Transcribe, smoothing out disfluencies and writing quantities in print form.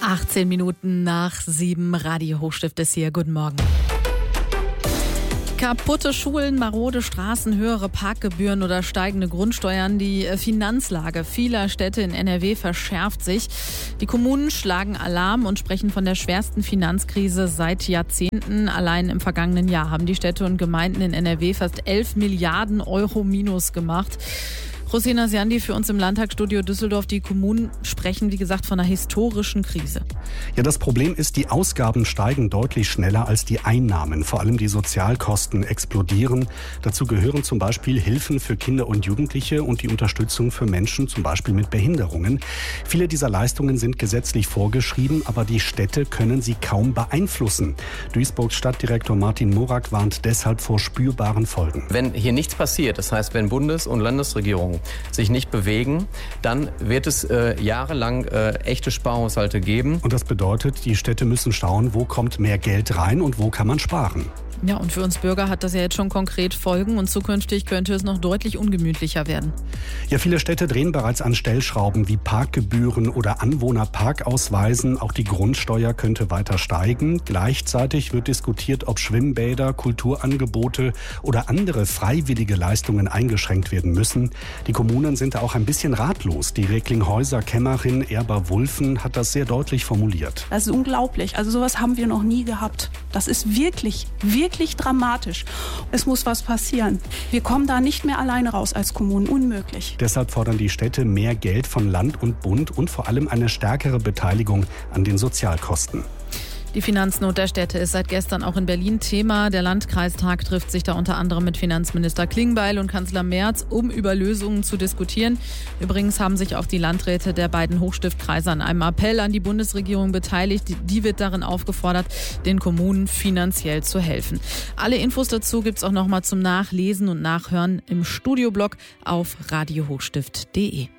18 Minuten nach 7, Radio Hochstift ist hier. Guten Morgen. Kaputte Schulen, marode Straßen, höhere Parkgebühren oder steigende Grundsteuern. Die Finanzlage vieler Städte in NRW verschärft sich. Die Kommunen schlagen Alarm und sprechen von der schwersten Finanzkrise seit Jahrzehnten. Allein im vergangenen Jahr haben die Städte und Gemeinden in NRW fast 11 Milliarden Euro Minus gemacht. Rosina Siandi für uns im Landtagsstudio Düsseldorf. Die Kommunen sprechen, wie gesagt, von einer historischen Krise. Ja, das Problem ist, die Ausgaben steigen deutlich schneller als die Einnahmen. Vor allem die Sozialkosten explodieren. Dazu gehören zum Beispiel Hilfen für Kinder und Jugendliche und die Unterstützung für Menschen, zum Beispiel mit Behinderungen. Viele dieser Leistungen sind gesetzlich vorgeschrieben, aber die Städte können sie kaum beeinflussen. Duisburgs Stadtdirektor Martin Morak warnt deshalb vor spürbaren Folgen. Wenn hier nichts passiert, das heißt, wenn Bundes- und Landesregierungen sich nicht bewegen, dann wird es jahrelang echte Sparhaushalte geben. Und das bedeutet, die Städte müssen schauen, wo kommt mehr Geld rein und wo kann man sparen. Ja, und für uns Bürger hat das ja jetzt schon konkret Folgen und zukünftig könnte es noch deutlich ungemütlicher werden. Ja, viele Städte drehen bereits an Stellschrauben wie Parkgebühren oder Anwohnerparkausweisen. Auch die Grundsteuer könnte weiter steigen. Gleichzeitig wird diskutiert, ob Schwimmbäder, Kulturangebote oder andere freiwillige Leistungen eingeschränkt werden müssen. Die Kommunen sind da auch ein bisschen ratlos. Die Recklinghäuser-Kämmerin Erba Wulfen hat das sehr deutlich formuliert. Das ist unglaublich. Also sowas haben wir noch nie gehabt. Das ist wirklich dramatisch. Es muss was passieren. Wir kommen da nicht mehr alleine raus als Kommunen. Unmöglich. Deshalb fordern die Städte mehr Geld von Land und Bund und vor allem eine stärkere Beteiligung an den Sozialkosten. Die Finanznot der Städte ist seit gestern auch in Berlin Thema. Der Landkreistag trifft sich da unter anderem mit Finanzminister Klingbeil und Kanzler Merz, um über Lösungen zu diskutieren. Übrigens haben sich auch die Landräte der beiden Hochstiftkreise an einem Appell an die Bundesregierung beteiligt. Die wird darin aufgefordert, den Kommunen finanziell zu helfen. Alle Infos dazu gibt's auch nochmal zum Nachlesen und Nachhören im Studioblog auf radiohochstift.de.